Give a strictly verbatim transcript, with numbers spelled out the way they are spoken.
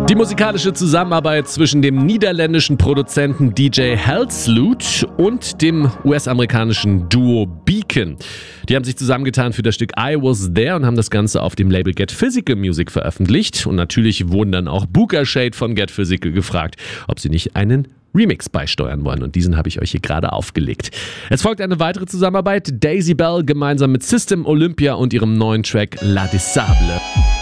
Die musikalische Zusammenarbeit zwischen dem niederländischen Produzenten D J Halsloot und dem U S-amerikanischen Duo Beacon. Die haben sich zusammengetan für das Stück I Was There und haben das Ganze auf dem Label Get Physical Music veröffentlicht. Und natürlich wurden dann auch Booker Shade von Get Physical gefragt, ob sie nicht einen Remix beisteuern wollen. Und diesen habe ich euch hier gerade aufgelegt. Es folgt eine weitere Zusammenarbeit. Daisy Bell gemeinsam mit System Olympia und ihrem neuen Track La Disable.